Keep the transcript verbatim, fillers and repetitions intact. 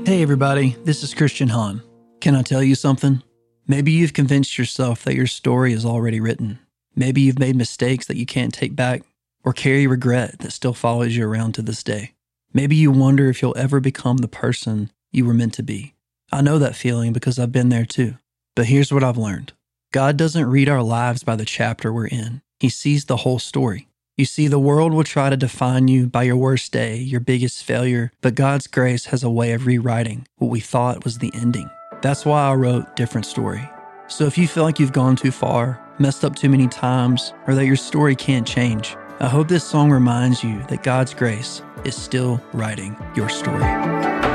Hey everybody, this is Christian Hahn. Can I tell you something? Maybe you've convinced yourself that your story is already written. Maybe you've made mistakes that you can't take back, or carry regret that still follows you around to this day. Maybe you wonder if you'll ever become the person you were meant to be. I know that feeling because I've been there too. But here's what I've learned. God doesn't read our lives by the chapter we're in. He sees the whole story. You see, the world will try to define you by your worst day, your biggest failure, but God's grace has a way of rewriting what we thought was the ending. That's why I wrote Different Story. So if you feel like you've gone too far, messed up too many times, or that your story can't change, I hope this song reminds you that God's grace is still writing your story.